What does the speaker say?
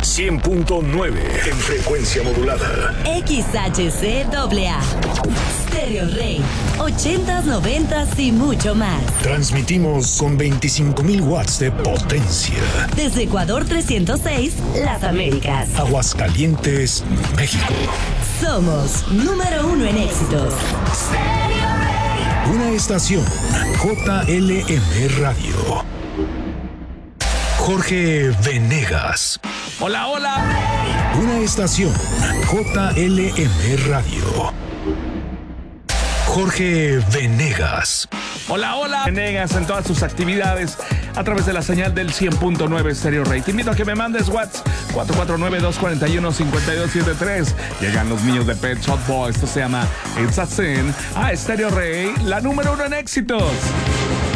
100.9 en frecuencia modulada. XHCAA. Stereo Rey. 80s, 90s y mucho más. Transmitimos con 25,000 watts de potencia. Desde Ecuador 306, Las Américas. Aguascalientes, México. Somos número 1 en éxitos. Una estación JLM Radio. Jorge Venegas. Hola, hola. Una estación JLM Radio. Jorge Venegas. Hola, hola. Venegas en todas sus actividades a través de la señal del 100.9 Stereo Rey. Te invito a que me mandes WhatsApp 449-241-5273. Llegan los niños de Pet Shop Boys. Esto se llama It's a Sin a Stereo Rey, la número 1 en éxitos.